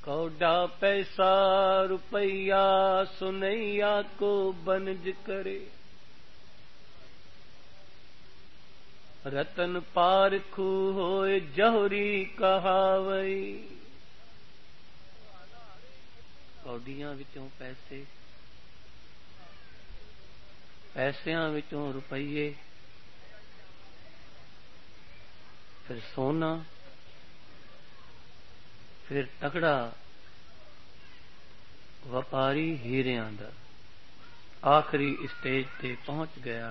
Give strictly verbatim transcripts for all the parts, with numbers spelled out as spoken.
کوڈا پیسہ روپیہ سنیا کو بنج کرے، رتن پارکھو ہوئے جوہری کہاوئی۔ کوڈیاں وچوں پیسے، پیسیاں وچوں روپیے، پھر سونا، پھر تگڑا وپاری ہیریاں دا آخری اسٹیج تے پہنچ گیا۔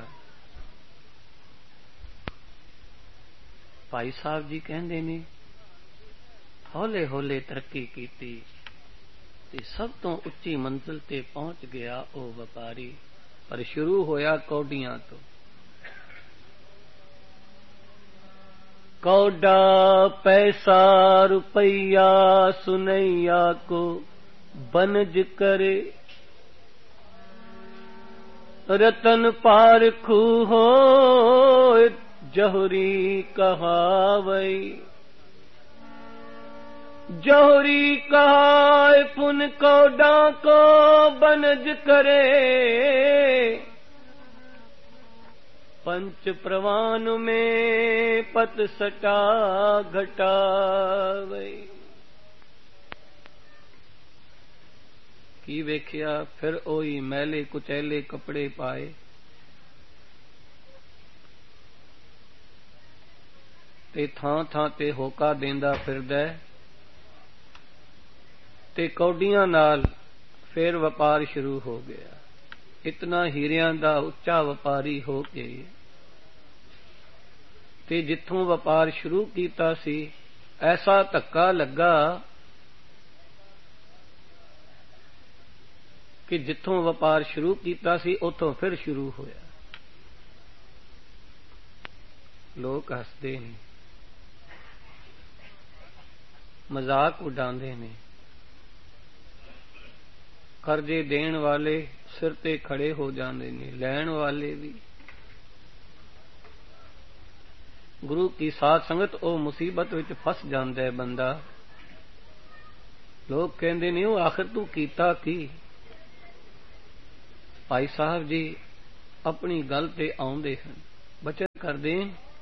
بھائی صاحب جی کہندے نے ہولے ہولے ترقی کیتی تے سب تو اچھی منزل تے پہنچ گیا او وپاری، پر شروع ہویا کوڈیاں تو۔ کوڈا پیسہ روپیہ سنیا کو بنج کرے، رتن پارکھو ہوئے جوہری کہاوئی۔ جوہری کہائے پن کوڈا کو بنج کرے، پنچ پروان میں پت سٹا گھٹاوئی۔ کی ویکھیا پھر اوئی میلے کچیلے کپڑے پائے، تے تھان تھان تے ہوکا دیندا پھردا تے کوڈیاں نال پھر وپار شروع ہو گیا۔ اتنا ہیریاں دا اچا وپاری ہو کے تے جتھوں وپار شروع کیتا سی ایسا دھکا لگا کہ جتھوں وپار شروع کیتا سی اتھوں پھر شروع ہویا۔ لوگ ہسدے نے، مذاق اڈاندے نے، قرضے دین والے سر تے کھڑے ہو جاندے نے، لین والے بھی۔ گرو کی ساتھ سنگت او مصیبت وچ پھس جاندا ہے بندہ۔ لوگ کہندے نے او آخر تو کیتا کی؟ بھائی صاحب جی اپنی گل تے آوندے ہن، بچن کر دیں